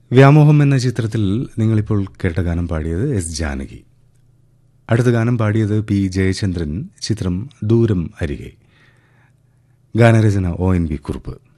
വ്യാമോഹം എന്ന ചിത്രത്തിൽ നിങ്ങളിപ്പോൾ കേട്ട ഗാനം പാടിയത് എസ് ജാനകി. അടുത്ത ഗാനം പാടിയത് പി ജയചന്ദ്രൻ. ചിത്രം ദൂരം അരികെ. ഗാനരചന ONV കുറുപ്പ്.